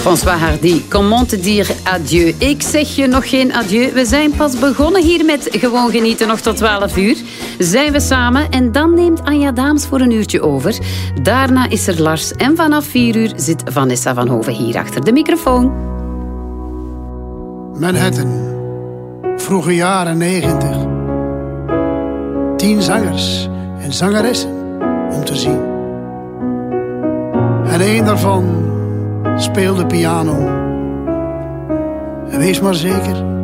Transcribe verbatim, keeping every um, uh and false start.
François Hardy, comment te dire adieu? Ik zeg je nog geen adieu. We zijn pas begonnen hier met Gewoon Genieten, nog tot twaalf uur. Zijn we samen en dan neemt Anja Daams voor een uurtje over. Daarna is er Lars en vanaf vier uur zit Vanessa van Hoven hier achter de microfoon. Manhattan, vroege jaren negentig. Tien zangers en zangeressen om te zien. En één daarvan speelde piano. En wees maar zeker,